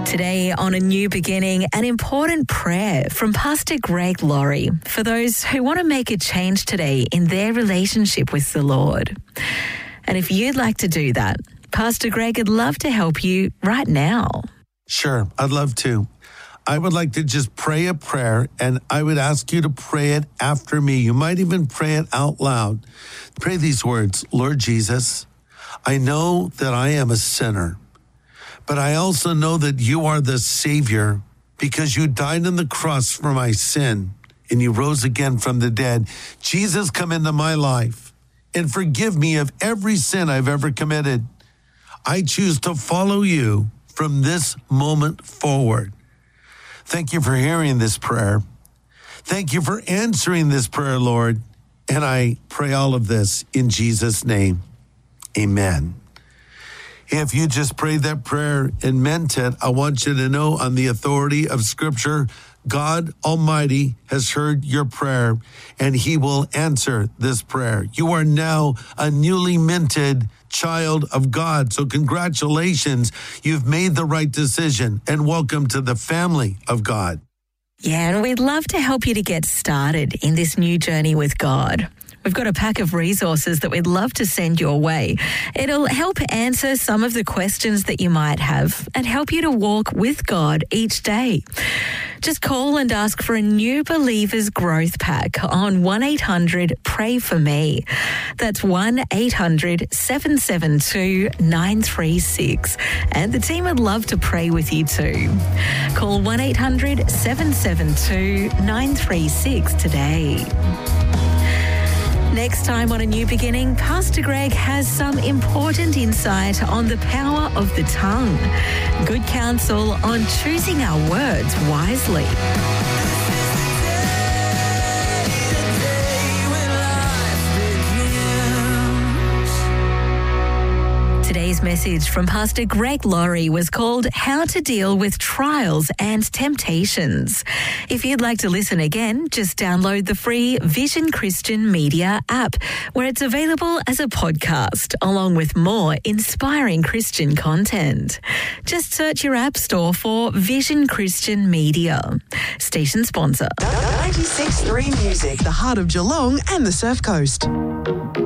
Today on A New Beginning, an important prayer from Pastor Greg Laurie for those who want to make a change today in their relationship with the Lord. And if you'd like to do that, Pastor Greg would love to help you right now. Sure, I'd love to. I would like to just pray a prayer, and I would ask you to pray it after me. You might even pray it out loud. Pray these words: Lord Jesus, I know that I am a sinner, but I also know that you are the Savior because you died on the cross for my sin and you rose again from the dead. Jesus, come into my life and forgive me of every sin I've ever committed. I choose to follow you from this moment forward. Thank you for hearing this prayer. Thank you for answering this prayer, Lord. And I pray all of this in Jesus' name. Amen. If you just prayed that prayer and meant it, I want you to know, on the authority of Scripture, God Almighty has heard your prayer, and He will answer this prayer. You are now a newly minted child of God. So congratulations, you've made the right decision, and welcome to the family of God. Yeah, and we'd love to help you to get started in this new journey with God. We've got a pack of resources that we'd love to send your way. It'll help answer some of the questions that you might have and help you to walk with God each day. Just call and ask for a New Believers Growth Pack on 1-800-PRAY-FOR-ME. That's 1-800-772-936. And the team would love to pray with you too. Call 1-800-772-936 today. Next time on A New Beginning, Pastor Greg has some important insight on the power of the tongue. Good counsel on choosing our words wisely. Today's message from Pastor Greg Laurie was called How to Deal with Trials and Temptations. If you'd like to listen again, just download the free Vision Christian Media app, where it's available as a podcast, along with more inspiring Christian content. Just search your app store for Vision Christian Media. Station sponsor. 96.3 Music, the heart of Geelong and the Surf Coast.